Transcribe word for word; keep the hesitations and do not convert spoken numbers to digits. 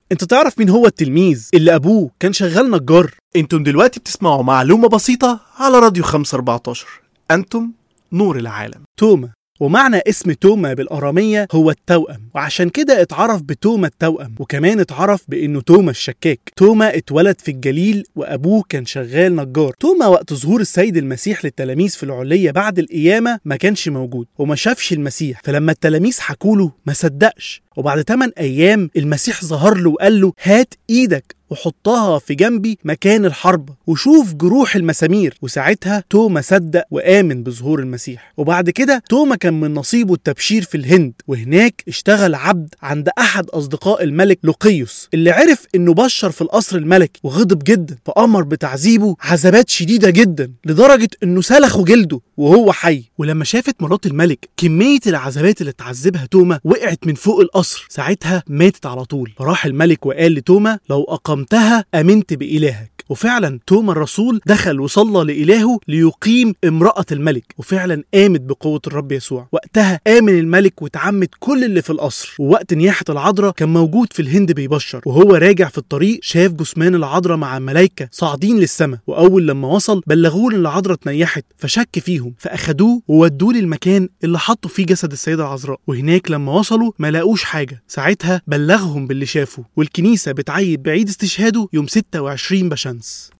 انت تعرف مين هو التلميذ اللي ابوه كان شغال نجار؟ انتم دلوقتي بتسمعوا معلومة بسيطة على راديو خمسة أربعتاشر. انتم نور العالم. توما، ومعنى اسم توما بالأرامية هو التوأم، وعشان كده اتعرف بتوما التوأم، وكمان اتعرف بانه توما الشكاك. توما اتولد في الجليل وابوه كان شغال نجار. توما وقت ظهور السيد المسيح للتلاميذ في العلية بعد القيامة ما كانش موجود وما شافش المسيح، فلما التلاميذ حكوله ما صدقش، وبعد ثمانية ايام المسيح ظهر له وقال له هات ايدك وحطها في جنبي مكان الحرب وشوف جروح المسامير. وساعتها توما صدق وآمن بظهور المسيح. وبعد كده توما كان من نصيبه التبشير في الهند، وهناك اشتغل عبد عند أحد أصدقاء الملك لوقيوس اللي عرف إنه بشر في القصر الملكي وغضب جدا، فأمر بتعذيبه عذابات شديدة جدا لدرجة إنه سلخوا جلده وهو حي. ولما شافت مرات الملك كمية العذابات اللي اتعذبها توما وقعت من فوق القصر، ساعتها ماتت على طول. فراح الملك وقال لتوما لو أقام قمتها أمنت بإلهك. وفعلا توما الرسول دخل وصلى لإلهه ليقيم امرأة الملك، وفعلا آمت بقوة الرب يسوع. وقتها آمن الملك وتعمد كل اللي في القصر. ووقت نياحة العذراء كان موجود في الهند بيبشر، وهو راجع في الطريق شاف جثمان العذراء مع ملايكة صاعدين للسماء، وأول لما وصل بلغوه إن العذراء اتنيحت، فشك فيهم فأخدوه وودوه للمكان اللي حطوا فيه جسد السيدة العذراء. وهناك لما وصلوا ما لاقوش حاجة. ساعتها بلغهم باللي شافه، والكنيسة بتعيد بعيد استشهاده يوم ستة وعشرين بشمس.